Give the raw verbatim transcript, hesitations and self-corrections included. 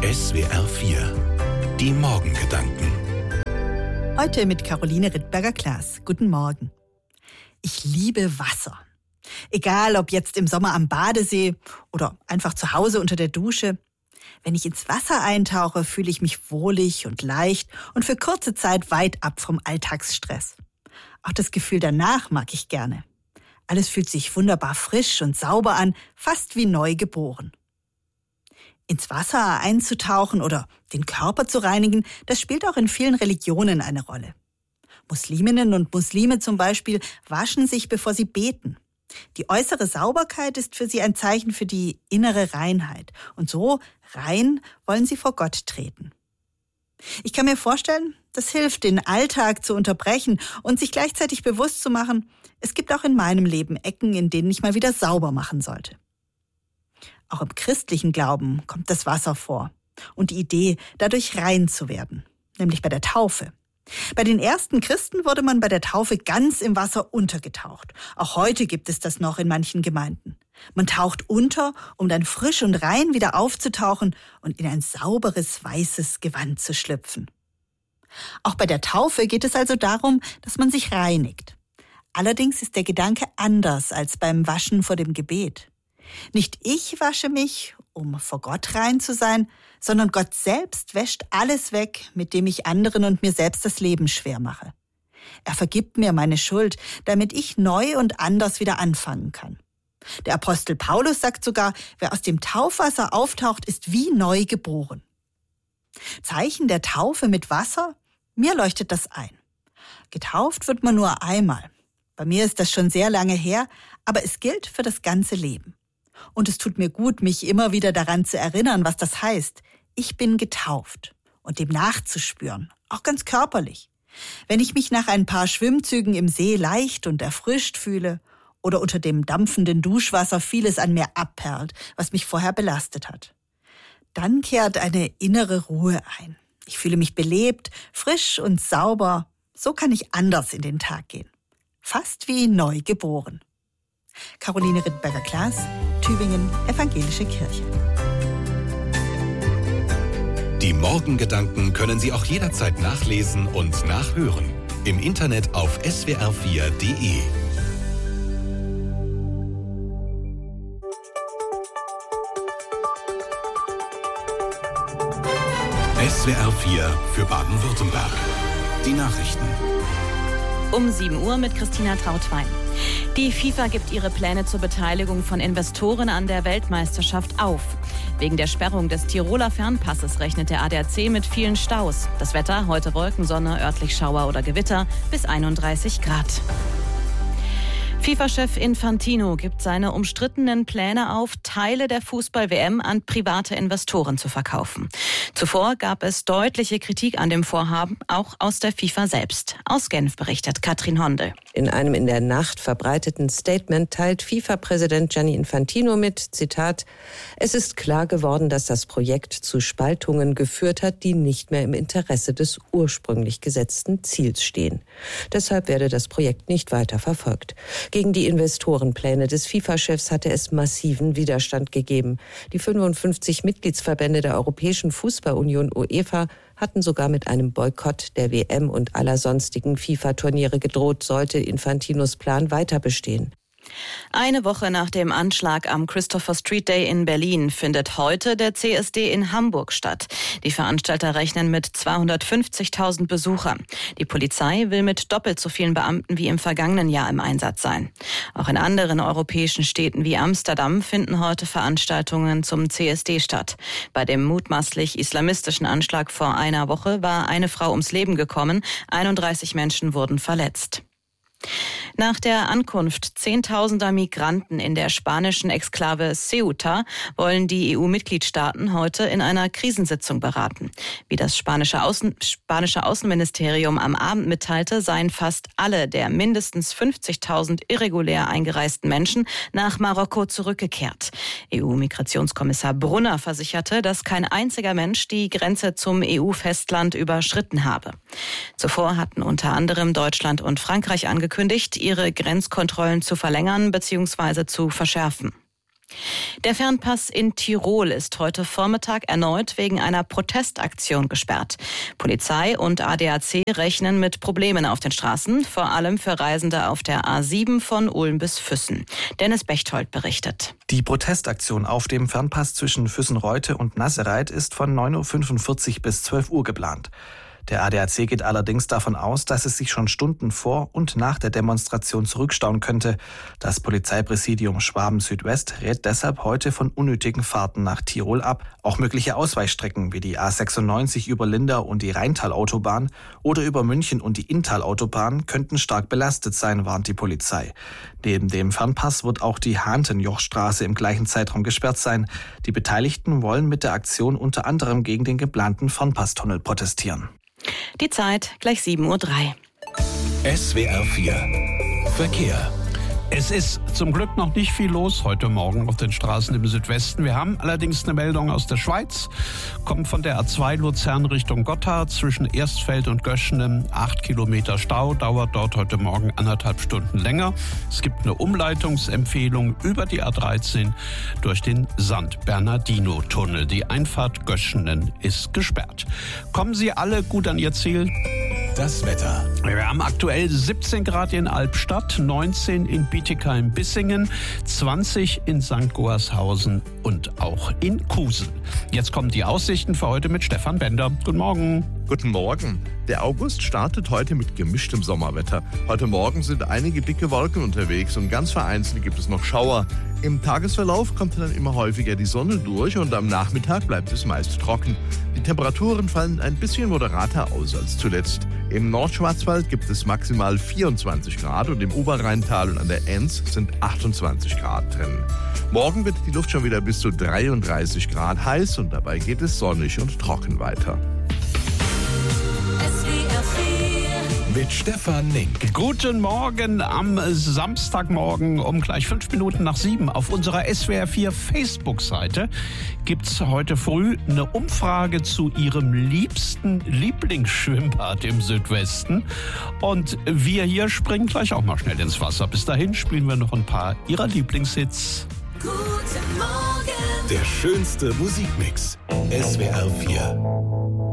S W R vier. Die Morgengedanken. Heute mit Caroline Rittberger-Klaas. Guten Morgen. Ich liebe Wasser. Egal, ob jetzt im Sommer am Badesee oder einfach zu Hause unter der Dusche. Wenn ich ins Wasser eintauche, fühle ich mich wohlig und leicht und für kurze Zeit weit ab vom Alltagsstress. Auch das Gefühl danach mag ich gerne. Alles fühlt sich wunderbar frisch und sauber an, fast wie neu geboren. Ins Wasser einzutauchen oder den Körper zu reinigen, das spielt auch in vielen Religionen eine Rolle. Musliminnen und Muslime zum Beispiel waschen sich, bevor sie beten. Die äußere Sauberkeit ist für sie ein Zeichen für die innere Reinheit. Und so rein wollen sie vor Gott treten. Ich kann mir vorstellen, das hilft, den Alltag zu unterbrechen und sich gleichzeitig bewusst zu machen, es gibt auch in meinem Leben Ecken, in denen ich mal wieder sauber machen sollte. Auch im christlichen Glauben kommt das Wasser vor und die Idee, dadurch rein zu werden, nämlich bei der Taufe. Bei den ersten Christen wurde man bei der Taufe ganz im Wasser untergetaucht. Auch heute gibt es das noch in manchen Gemeinden. Man taucht unter, um dann frisch und rein wieder aufzutauchen und in ein sauberes, weißes Gewand zu schlüpfen. Auch bei der Taufe geht es also darum, dass man sich reinigt. Allerdings ist der Gedanke anders als beim Waschen vor dem Gebet. Nicht ich wasche mich, um vor Gott rein zu sein, sondern Gott selbst wäscht alles weg, mit dem ich anderen und mir selbst das Leben schwer mache. Er vergibt mir meine Schuld, damit ich neu und anders wieder anfangen kann. Der Apostel Paulus sagt sogar, wer aus dem Taufwasser auftaucht, ist wie neu geboren. Zeichen der Taufe mit Wasser? Mir leuchtet das ein. Getauft wird man nur einmal. Bei mir ist das schon sehr lange her, aber es gilt für das ganze Leben. Und es tut mir gut, mich immer wieder daran zu erinnern, was das heißt. Ich bin getauft und dem nachzuspüren, auch ganz körperlich. Wenn ich mich nach ein paar Schwimmzügen im See leicht und erfrischt fühle oder unter dem dampfenden Duschwasser vieles an mir abperlt, was mich vorher belastet hat, dann kehrt eine innere Ruhe ein. Ich fühle mich belebt, frisch und sauber. So kann ich anders in den Tag gehen. Fast wie neu geboren. Caroline Rittberger-Klaas, Tübingen, Evangelische Kirche. Die Morgengedanken können Sie auch jederzeit nachlesen und nachhören. Im Internet auf S W R vier Punkt de. S W R vier für Baden-Württemberg. Die Nachrichten. Um sieben Uhr mit Christina Trautwein. Die FIFA gibt ihre Pläne zur Beteiligung von Investoren an der Weltmeisterschaft auf. Wegen der Sperrung des Tiroler Fernpasses rechnet der A D A C mit vielen Staus. Das Wetter, heute Wolkensonne, örtlich Schauer oder Gewitter, bis einunddreißig Grad. FIFA-Chef Infantino gibt seine umstrittenen Pläne auf, Teile der Fußball-W M an private Investoren zu verkaufen. Zuvor gab es deutliche Kritik an dem Vorhaben, auch aus der FIFA selbst. Aus Genf berichtet Katrin Hondel. In einem in der Nacht verbreiteten Statement teilt FIFA-Präsident Gianni Infantino mit, Zitat, es ist klar geworden, dass das Projekt zu Spaltungen geführt hat, die nicht mehr im Interesse des ursprünglich gesetzten Ziels stehen. Deshalb werde das Projekt nicht weiter verfolgt. Gegen die Investorenpläne des FIFA-Chefs hatte es massiven Widerstand gegeben. Die fünfundfünfzig Mitgliedsverbände der Europäischen Fußballunion UEFA hatten sogar mit einem Boykott der W M und aller sonstigen FIFA-Turniere gedroht, sollte Infantinos Plan weiter bestehen. Eine Woche nach dem Anschlag am Christopher Street Day in Berlin findet heute der C S D in Hamburg statt. Die Veranstalter rechnen mit zweihundertfünfzigtausend Besuchern. Die Polizei will mit doppelt so vielen Beamten wie im vergangenen Jahr im Einsatz sein. Auch in anderen europäischen Städten wie Amsterdam finden heute Veranstaltungen zum C S D statt. Bei dem mutmaßlich islamistischen Anschlag vor einer Woche war eine Frau ums Leben gekommen, einunddreißig Menschen wurden verletzt. Nach der Ankunft zehntausender Migranten in der spanischen Exklave Ceuta wollen die E U-Mitgliedstaaten heute in einer Krisensitzung beraten. Wie das spanische, Außen, spanische Außenministerium am Abend mitteilte, seien fast alle der mindestens fünfzigtausend irregulär eingereisten Menschen nach Marokko zurückgekehrt. E U-Migrationskommissar Brunner versicherte, dass kein einziger Mensch die Grenze zum E U-Festland überschritten habe. Zuvor hatten unter anderem Deutschland und Frankreich angekündigt, ihre Grenzkontrollen zu verlängern bzw. zu verschärfen. Der Fernpass in Tirol ist heute Vormittag erneut wegen einer Protestaktion gesperrt. Polizei und A D A C rechnen mit Problemen auf den Straßen, vor allem für Reisende auf der A sieben von Ulm bis Füssen. Dennis Bechtold berichtet. Die Protestaktion auf dem Fernpass zwischen Füssen-Reute und Nassereit ist von neun Uhr fünfundvierzig bis zwölf Uhr geplant. Der A D A C geht allerdings davon aus, dass es sich schon Stunden vor und nach der Demonstration zurückstauen könnte. Das Polizeipräsidium Schwaben-Südwest rät deshalb heute von unnötigen Fahrten nach Tirol ab. Auch mögliche Ausweichstrecken wie die A sechsundneunzig über Lindau und die Rheintalautobahn oder über München und die Inntalautobahn könnten stark belastet sein, warnt die Polizei. Neben dem Fernpass wird auch die Hahntenjochstraße im gleichen Zeitraum gesperrt sein. Die Beteiligten wollen mit der Aktion unter anderem gegen den geplanten Fernpasstunnel protestieren. Die Zeit gleich sieben Uhr drei. S W R vier Verkehr. Es ist zum Glück noch nicht viel los heute Morgen auf den Straßen im Südwesten. Wir haben allerdings eine Meldung aus der Schweiz. Kommt von der A zwei Luzern Richtung Gotthard zwischen Erstfeld und Göschenen. Acht Kilometer Stau, dauert dort heute Morgen anderthalb Stunden länger. Es gibt eine Umleitungsempfehlung über die A dreizehn durch den Sankt-Bernardino-Tunnel. Die Einfahrt Göschenen ist gesperrt. Kommen Sie alle gut an Ihr Ziel? Das Wetter. Wir haben aktuell siebzehn Grad in Albstadt, neunzehn in Bietigheim-Bissingen, zwanzig in Sankt Goarshausen und auch in Kusel. Jetzt kommen die Aussichten für heute mit Stefan Bender. Guten Morgen. Guten Morgen. Der August startet heute mit gemischtem Sommerwetter. Heute Morgen sind einige dicke Wolken unterwegs und ganz vereinzelt gibt es noch Schauer. Im Tagesverlauf kommt dann immer häufiger die Sonne durch und am Nachmittag bleibt es meist trocken. Die Temperaturen fallen ein bisschen moderater aus als zuletzt. Im Nordschwarzwald gibt es maximal vierundzwanzig Grad und im Oberrheintal und an der Enz sind achtundzwanzig Grad drin. Morgen wird die Luft schon wieder bis zu dreiunddreißig Grad heiß und dabei geht es sonnig und trocken weiter. Mit Stefan Nink. Guten Morgen am Samstagmorgen um gleich fünf Minuten nach sieben. Auf unserer S W R vier Facebook-Seite gibt es heute früh eine Umfrage zu Ihrem liebsten Lieblingsschwimmbad im Südwesten. Und wir hier springen gleich auch mal schnell ins Wasser. Bis dahin spielen wir noch ein paar Ihrer Lieblingshits. Guten Morgen. Der schönste Musikmix. S W R vier.